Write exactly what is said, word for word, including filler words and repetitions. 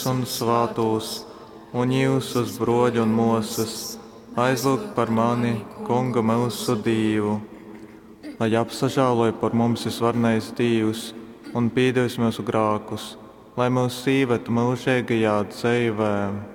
un svātos, un jūsus broļu un mūsas, aizlūgt par mani, Kunga mūsu Dievu, lai apsažāloja par mums visvarnais Dievs un pīdēs mūsu grākus, lai mūs sīvētu mūžīgajā dzīvē.